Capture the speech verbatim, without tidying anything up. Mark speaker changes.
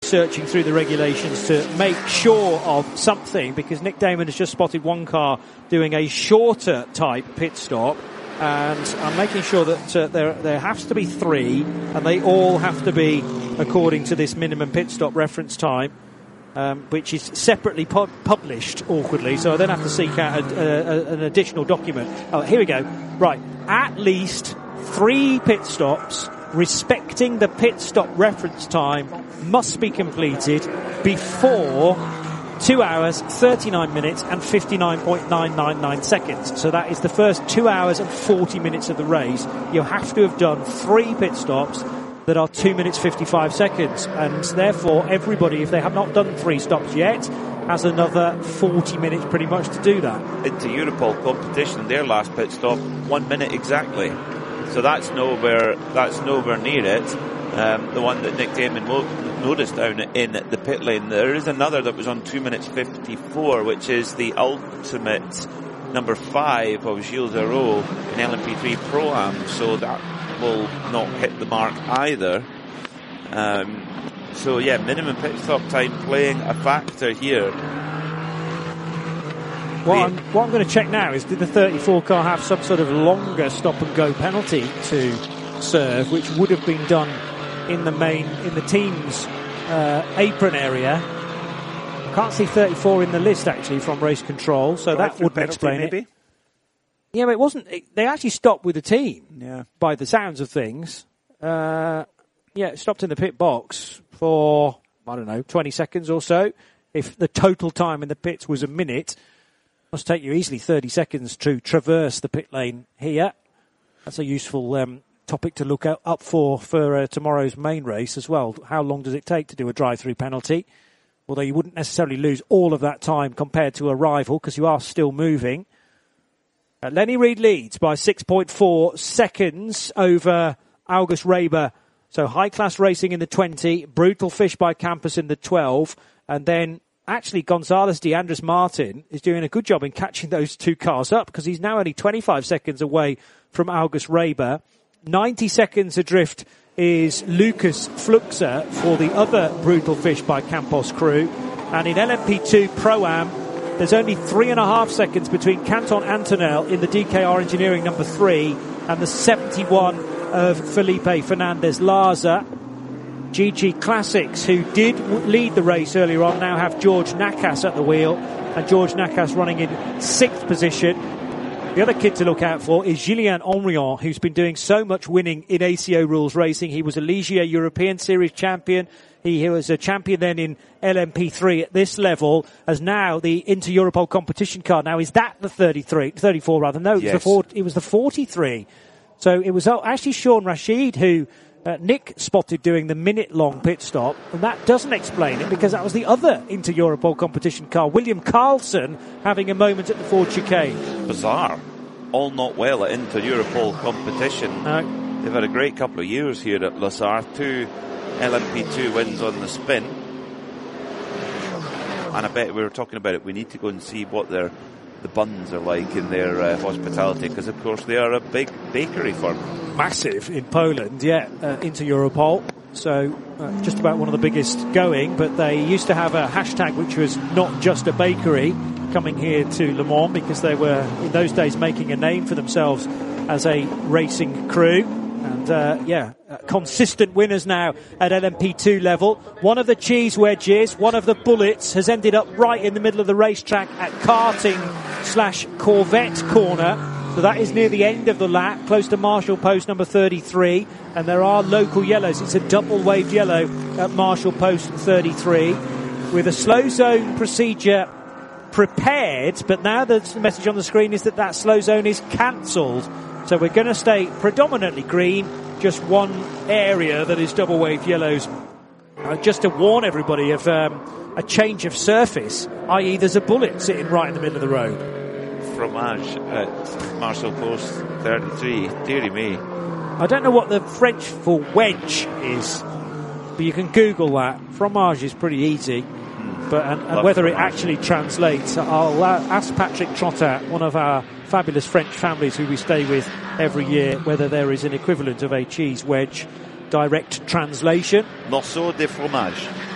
Speaker 1: researching through the regulations to make sure of something, because Nick Damon has just spotted one car doing a shorter type pit stop, and I'm making sure that uh, there there has to be three, and they all have to be according to this minimum pit stop reference time, um, which is separately pu- published awkwardly, so I then have to seek out a, a, a, an additional document. Oh, here we go. Right, at least three pit stops respecting the pit stop reference time must be completed before two hours, thirty-nine minutes and fifty-nine point nine nine nine seconds. So that is the first two hours and forty minutes of the race. You have to have done three pit stops that are two minutes fifty-five seconds, and therefore everybody, if they have not done three stops yet, has another forty minutes pretty much to do that.
Speaker 2: Into Europol competition, their last pit stop, one minute exactly. So that's nowhere, that's nowhere near it. Um, the one that Nick Damon mo- noticed down in the pit lane. There is another that was on two minutes fifty-four, which is the ultimate number five of Gilles Zero in L M P three Pro-Am. So that will not hit the mark either. Um, so yeah, minimum pit stop time playing a factor here.
Speaker 1: What I'm, what I'm going to check now is, did the thirty-four car have some sort of longer stop and go penalty to serve, which would have been done in the main, in the team's uh, apron area. I can't see thirty-four in the list actually from race control, so that wouldn't penalty, explain maybe? It. Yeah, but it wasn't. It, they actually stopped with the team.
Speaker 2: Yeah.
Speaker 1: By the sounds of things, uh, yeah, it stopped in the pit box for I don't know twenty seconds or so. If the total time in the pits was a minute, must take you easily thirty seconds to traverse the pit lane here. That's a useful um, topic to look out, up for for uh, tomorrow's main race as well. How long does it take to do a drive-through penalty? Although you wouldn't necessarily lose all of that time compared to a rival, because you are still moving. Uh, Lenny Reed leads by six point four seconds over August Reber. So high-class racing in the twenty, Brutal Fish by Campus in the twelve, and then actually Gonzalez de Andres Martin is doing a good job in catching those two cars up, because he's now only twenty-five seconds away from August Reber. ninety seconds adrift is Lucas Fluxer for the other Brutal Fish by Campos crew. And in L M P two Pro-Am, there's only three and a half seconds between Canton Antonel in the D K R Engineering number three and the seventy-one of Felipe Fernandez Larza. G G Classics, who did lead the race earlier on, now have George Nakas at the wheel, and George Nakas running in sixth position. The other kid to look out for is Julien Henrion, who's been doing so much winning in A C O rules racing. He was a Ligier European Series champion. He, he was a champion then in L M P three at this level, as now the Inter-Europol competition car. Now, is that the thirty-three, thirty-four rather? No, it was,
Speaker 2: yes.
Speaker 1: the four, it was the forty-three. So it was actually Sean Rashid who uh, Nick spotted doing the minute-long pit stop, and that doesn't explain it, because that was the other Inter-Europol competition car, William Carlson, having a moment at the Ford chicane.
Speaker 2: Bizarre. All not well at Inter-Europol competition.
Speaker 1: No.
Speaker 2: They've had a great couple of years here at Lassar. Two L M P two wins on the spin. And I bet we were talking about it, we need to go and see what their the buns are like in their uh, hospitality, because of course they are a big bakery firm.
Speaker 1: Massive in Poland, yeah, uh, Inter-Europol. So uh, just about one of the biggest going, but they used to have a hashtag which was not just a bakery, coming here to Le Mans, because they were in those days making a name for themselves as a racing crew. And uh, yeah, uh, consistent winners now at L M P two level. One of the cheese wedges, one of the bullets, has ended up right in the middle of the racetrack at karting slash Corvette corner. So that is near the end of the lap, close to Marshall post number thirty-three. And there are local yellows. It's a double waved yellow at Marshall post thirty-three, with a slow zone procedure prepared. But now the message on the screen is that that slow zone is cancelled. So we're going to stay predominantly green, just one area that is double waved yellows, uh, just to warn everybody of um, a change of surface, that is there's a bullet sitting right in the middle of the road.
Speaker 2: Fromage at Marshall Post thirty-three, dearie me.
Speaker 1: I don't know what the French for wedge is, but you can Google that. Fromage is pretty easy, mm, but and, and whether fromage. It actually translates, I'll uh, ask Patrick Trottat, one of our fabulous French families who we stay with every year, whether there is an equivalent of a cheese wedge direct translation.
Speaker 2: Morceau de fromage.